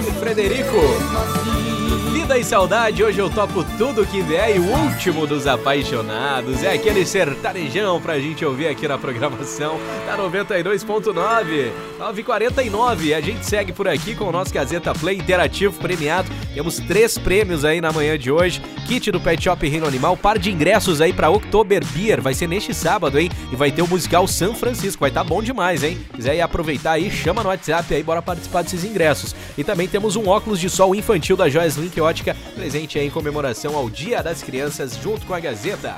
Frederico. Vida e saudade, hoje eu topo tudo que vier e o último dos apaixonados. É aquele sertanejão pra gente ouvir aqui na programação da 92.9, 9h49. A gente segue por aqui com o nosso Gazeta Play interativo premiado. Temos 3 prêmios aí na manhã de hoje. Kit do Pet Shop Reino Animal, par de ingressos aí pra Oktober Beer. Vai ser neste sábado, hein? E vai ter o musical São Francisco. Vai estar bom demais, hein? Quiser ir aproveitar aí, chama no WhatsApp aí, bora participar desses ingressos. E também temos um óculos de sol infantil da Joias Link Ótica, presente aí em comemoração ao Dia das Crianças, junto com a Gazeta.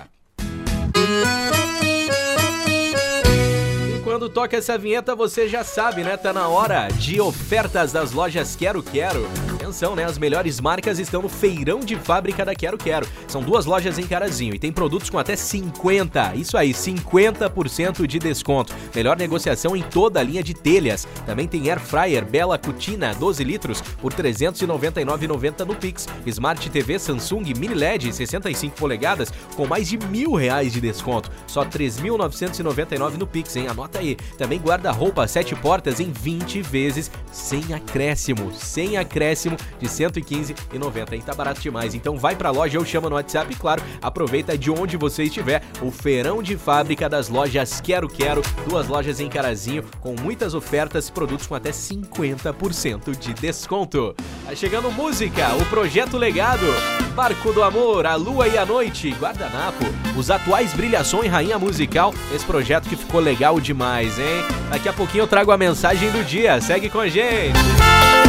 E quando toca essa vinheta, você já sabe, né? Tá na hora de ofertas das lojas Quero Quero. Atenção, né? As melhores marcas estão no feirão de fábrica da Quero Quero. São 2 lojas em Carazinho e tem produtos com até 50% de desconto. Melhor negociação em toda a linha de telhas. Também tem Air Fryer Bela Cutina 12 litros por R$ 399,90 no Pix. Smart TV Samsung Mini LED 65 polegadas com mais de R$1.000 de desconto. Só R$ 3.999 no Pix, hein? Anota aí. Também guarda-roupa 7 portas em 20 vezes sem acréscimo. Sem acréscimo de R$ 115,90, hein? Tá barato demais. Então vai pra loja ou chama no WhatsApp e, claro, aproveita de onde você estiver. O feirão de fábrica das lojas Quero Quero. 2 lojas em Carazinho com muitas ofertas, produtos com até 50% de desconto. Tá chegando música, o Projeto Legado, Barco do Amor, A Lua e a Noite, Guardanapo, os atuais Brilhação e Rainha Musical. Esse projeto que ficou legal demais, hein? Daqui a pouquinho eu trago a mensagem do dia. Segue com a gente.